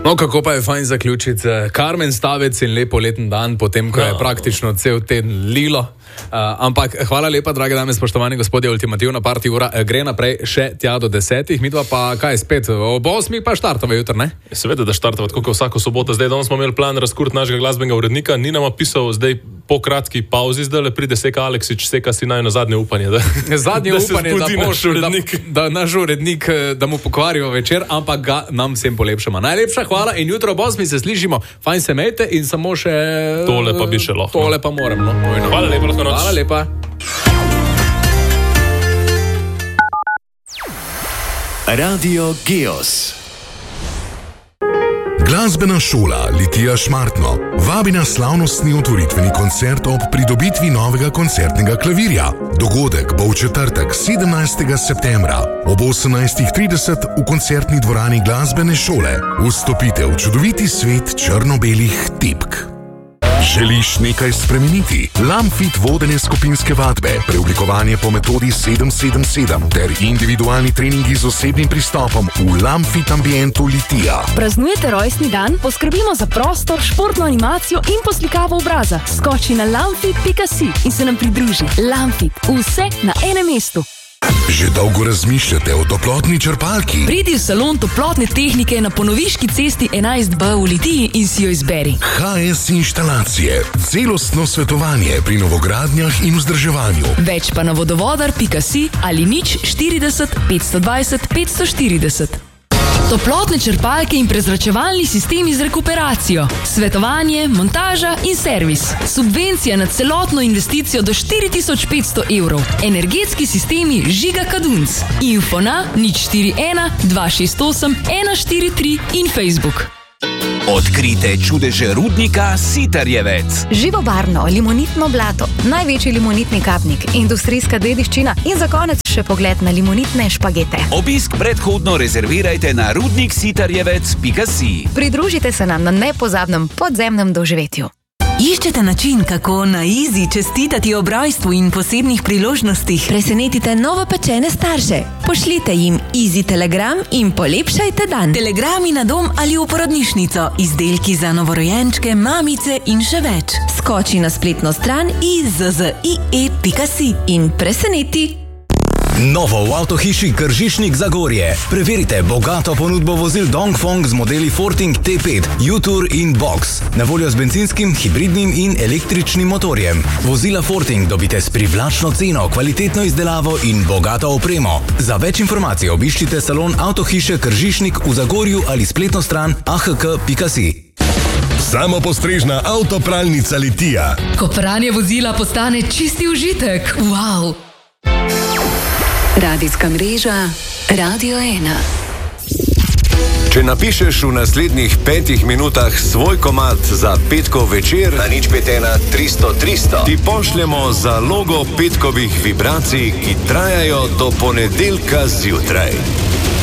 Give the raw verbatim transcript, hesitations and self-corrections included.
No, kako pa je fajn zaključiti Karmen Stavec in lepo leten dan, potem, ko je praktično cel teden lilo. Uh, ampak hvala lepa, drage dame, spoštovani gospodje, ultimativna party ura gre naprej še tja do desetih, midva pa kaj spet, ob osmih pa štartova jutro, ne? Seveda, da štartova, tako kot vsako soboto. Zdaj, danes smo imeli plan razkurt našega glasbenega urednika, ni nam pisal, zdaj po kratki pauzi, zdaj le pride Seka Aleksič, Seka si naj na zadnje upanje, da, zadnje da upanje, da, naš da, da naš urednik, da mu pokvarimo večer, ampak ga nam vsem polepšamo. Najlepša hvala in jutro ob osmih se slišimo, fajn se mejte in samo še... Tole pa bi še lahko. Tole pa moram, no. Hvala lepa, lahko noč. Hvala lepa. Radio Geos. Glasbena šola Litija Šmartno vabi na slavnostni otvoritveni koncert ob pridobitvi novega koncertnega klavirja. Dogodek bo v četrtek sedemnajstega septembra ob osemnajstih trideset v koncertni dvorani glasbene šole. Vstopite v čudoviti svet črno-belih tipk. Želiš nekaj spremeniti? Lamfit vodene skupinske vadbe, preoblikovanje po metodi sedem sedem sedem ter individualni treningi z osebnim pristopom v Lamfit ambientu Litija. Praznujete rojstni dan? Poskrbimo za prostor, športno animacijo in poslikavo obraza. Skoči na lamfit pika si in se nam pridruži. Lamfit, vse na enem mestu. Že dolgo razmišljate o toplotni črpalki? Pridi v salon toplotne tehnike na Ponoviški cesti enajst B v Litiji in si jo izberi. H S Inštalacije. Celostno svetovanje pri novogradnjah in vzdrževanju. Več pa na vodovodar pika si ali nič štirideset petsto dvajset petsto štirideset. Toplotne črpalke in prezračevalni sistemi z rekuperacijo. Svetovanje, montaža in servis. Subvencija na celotno investicijo do štiri tisoč petsto evrov. Energetski sistemi Žiga Kadunc. Info na nič štiri ena dva šest osem ena štiri tri in Facebook. Odkrite čudeže rudnika Sitarjevec. Živobarno limonitno blato, največji limonitni kapnik, industrijska dediščina in za konec še pogled na limonitne špagete. Obisk predhodno rezervirajte na rudnik sitarjevec pika si. Pridružite se nam na nepozabnem podzemnem doživetju. Iščete način, kako na easy čestitati ob rojstvu in posebnih priložnostih? Presenetite novopečene starše. Pošljite jim easy telegram in polepšajte dan. Telegrami na dom ali v porodnišnico, izdelki za novorojenčke, mamice in še več. Skoči na spletno stran i z z i e pika si in preseneti. Novo v avtohiši Kržišnik Zagorje. Preverite bogato ponudbo vozil Dongfeng z modeli Forting T pet, U-Tour in Box. Na voljo z benzinskim, hibridnim in električnim motorjem. Vozila Forting dobite s privlačno ceno, kvalitetno izdelavo in bogato opremo. Za več informacij obiščite salon avtohiše Kržišnik v Zagorju ali spletno stran a h k pika si. Samopostrežna avtopralnica Litija. Ko pranje vozila postane čisti užitek. Wow! Radijska mreža Radio ena. Če napišeš v naslednjih petih minutah svoj komad za petkov večer na nič pet ena tristo tristo, ti pošljemo zalogo petkovih vibracij, ki trajajo do ponedeljka zjutraj.